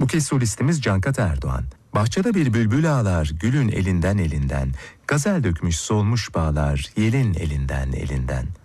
Bu kez solistimiz Cankat Erdoğan. Bahçede bir bülbül ağlar, gülün elinden elinden, gazel dökmüş solmuş bağlar, yelin elinden elinden.